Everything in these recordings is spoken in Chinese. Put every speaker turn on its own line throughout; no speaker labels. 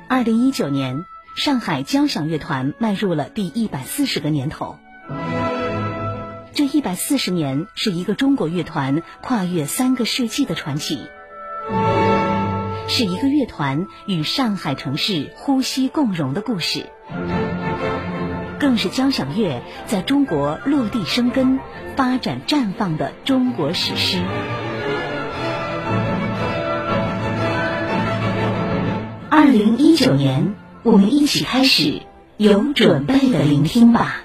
2019年，上海交响乐团迈入了第140个年头。这140年是一个中国乐团跨越3个世纪的传奇，是一个乐团与上海城市呼吸共融的故事，更是交响乐在中国落地生根、发展绽放的中国史诗。2019年，我们一起开始，有准备的聆听吧。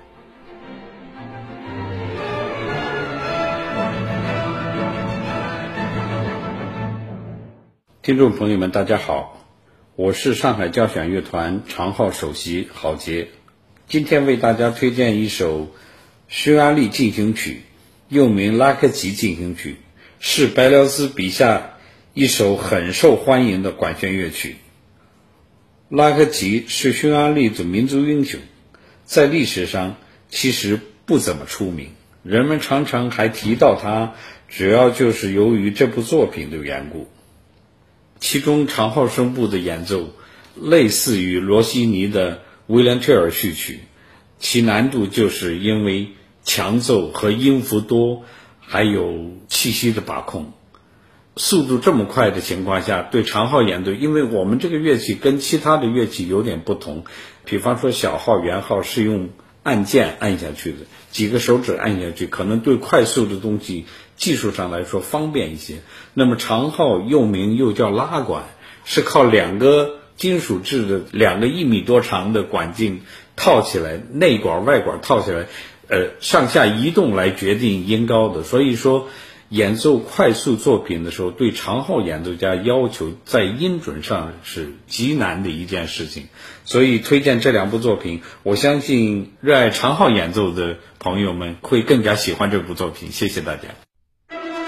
听众朋友们，大家好，我是上海交响乐团长号首席郝杰，今天为大家推荐一首匈牙利进行曲，又名拉克吉进行曲，是白辽兹笔下一首很受欢迎的管弦乐曲。拉克吉是匈牙利的民族英雄，在历史上其实不怎么出名，人们常常还提到他，主要就是由于这部作品的缘故。其中长号声部的演奏类似于罗西尼的威廉特尔序曲，其难度就是因为强奏和音符多，还有气息的把控。速度这么快的情况下，对长号演奏，因为我们这个乐器跟其他的乐器有点不同，比方说小号、圆号是用按键按下去的，几个手指按下去，可能对快速的东西技术上来说方便一些。那么长号又叫拉管，是靠2个金属制的2个1米多长的管径套起来，内管外管套起来，上下移动来决定音高的。所以说演奏快速作品的时候，对长号演奏家要求在音准上是极难的一件事情。所以推荐这2部作品，我相信热爱长号演奏的朋友们会更加喜欢这部作品。谢谢大家。